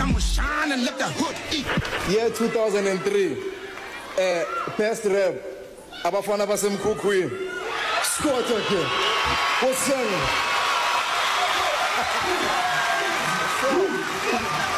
I'ma shine and let the hood eat. Year 2003, best rap, abafana basemkhukhwini. Scott again. What's up?